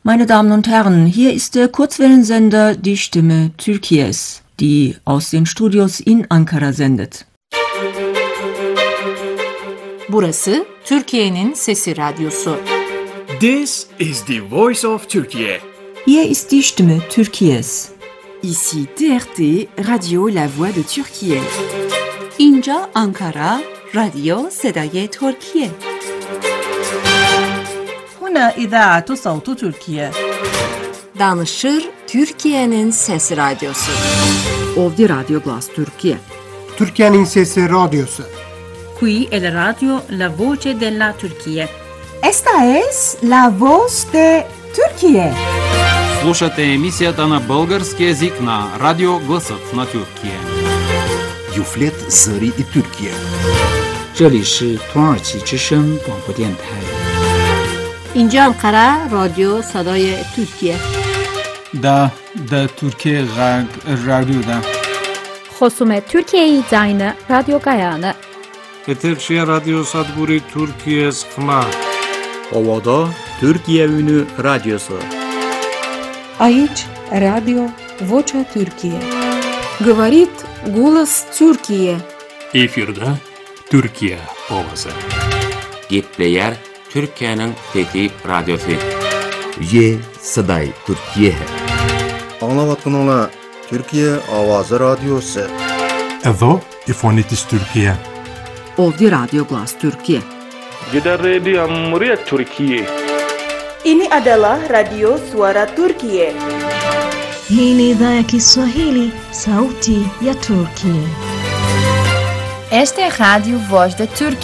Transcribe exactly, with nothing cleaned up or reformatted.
Meine Damen und Herren, hier ist der Kurzwellensender Die Stimme Türkiye's, die aus den Studios in Ankara sendet. Burası Türkiye'nin Sesi Radyosu. This is the voice of Turkey. Hier ist die Stimme Türkiye's. Ici T R T, Radio La Voix de Türkiye. اینجا آنکارا، رادیو صدای ترکیه. هنا إذاعة صوت تركيا. Danışır Türkiye'nin Sesi Radyosu. Ovdje Radio Glas Türkiye. Türkiye'nin Sesi Radyosu. Qui è la radio La Voce della Turchia. Esta es La Voz de Türkiye. Слушате емисията на български език на Радио Гласът на Türkiye. Юфлет Зари и Türkiye. 这里是土耳其之声广播电台。 اینجا آنکارا، رادیو صدای ترکیه. دا دا Türkiye رادیو. خصوم Türkiye زاین رادیو گایانه. Eterşehir Radyo Sadburi Türkiye Sıkma. Ovada Türkiye Ünü Radyosu. Aici Radio Vocea Türkiye. Говорит голос Türkiye. Efirde Türkiye ovası. Gepleyer Türkiye'nin Fethi Radyosu. Ye Saday Türkiye. Anlavatın ola Türkiye Avazı Radyosu. Edo İfonitis Türkiye. Ovdje Radio Glas Türkiye. Gida Radio Cumhuriyet Türkiye. Ini adalah Radio Suara Turkiye. Hii ni idhaa ya Kiswahili, Sauti ya Turkiye. Esta é a Rádio Voz da Turquia.